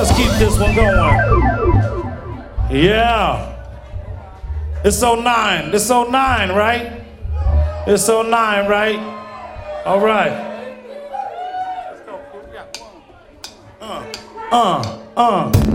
just keep this one going. Yeah. It's 09. It's 09, right? It's 09, right? All right.